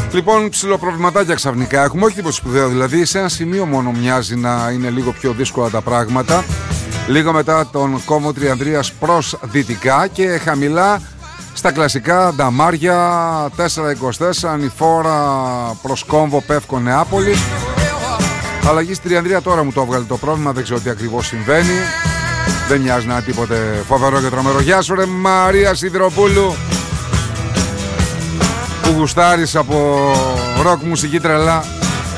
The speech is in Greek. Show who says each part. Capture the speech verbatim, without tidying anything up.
Speaker 1: Λοιπόν, ψιλοπροβληματάκια ξαφνικά έχουμε, όχι τίποτα σπουδαίο δηλαδή. Σε ένα σημείο μόνο μοιάζει να είναι λίγο πιο δύσκολα τα πράγματα. Λίγο μετά τον κόμβο Τριανδρίας προς δυτικά και χαμηλά στα κλασικά Νταμάρια, τέσσερα είκοσι τέσσερα, ανηφόρα προς κόμβο Πεύκο Νεάπολη. Αλλαγή στη Τριανδρία τώρα μου το έβγαλε το πρόβλημα, δεν ξέρω τι ακριβώς συμβαίνει. Δεν μοιάζει να είναι τίποτε φοβερό και τρομερό. Γεια σου ρε Μαρία Σιδηροπούλου, που γουστάρεις από ροκ μουσική τρελά.